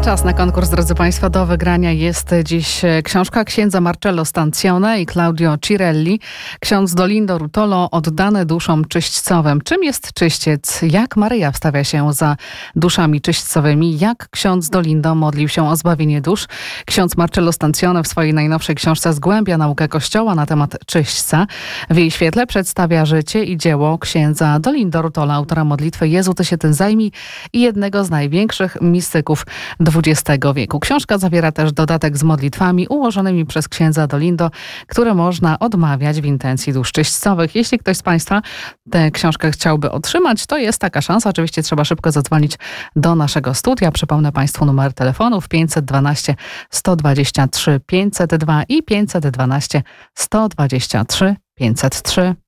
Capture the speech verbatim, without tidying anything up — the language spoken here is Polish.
Czas na konkurs, drodzy Państwo. Do wygrania jest dziś książka księdza Marcello Stancione i Claudio Cirelli. Ksiądz Dolindo Rutolo, oddany duszom czyśćcowym. Czym jest czyściec? Jak Maryja wstawia się za duszami czyśćcowymi? Jak ksiądz Dolindo modlił się o zbawienie dusz? Ksiądz Marcello Stancione w swojej najnowszej książce zgłębia naukę Kościoła na temat czyśćca. W jej świetle przedstawia życie i dzieło księdza Dolindo Rutola, autora modlitwy Jezu, Ty się tym zajmij i jednego z największych mistyków dwudziestego wieku. Książka zawiera też dodatek z modlitwami ułożonymi przez księdza Dolindo, które można odmawiać w intencji dusz czyśćcowych. Jeśli ktoś z Państwa tę książkę chciałby otrzymać, to jest taka szansa. Oczywiście trzeba szybko zadzwonić do naszego studia. Przypomnę Państwu numer telefonów pięćset dwanaście sto dwadzieścia trzy pięćset dwa i pięćset dwanaście sto dwadzieścia trzy pięćset trzy.